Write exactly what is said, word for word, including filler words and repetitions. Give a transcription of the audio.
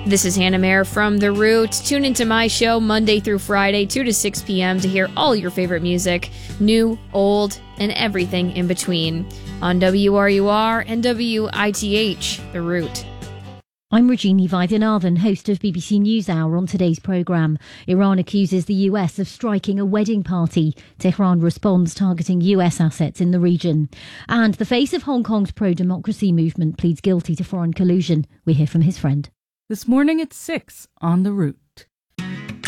This is Hannah Mayer from The Root. Tune into my show Monday through Friday, two to six p.m. to hear all your favorite music, new, old, and everything in between on W R U R and W I T H, The Root. I'm Regina Vaidyanathan, host of B B C NewsHour. On today's programme, Iran accuses the U S of striking a wedding party. Tehran responds, targeting U S assets in the region. And the face of Hong Kong's pro-democracy movement pleads guilty to foreign collusion. We hear from his friend. This morning at six on The Root.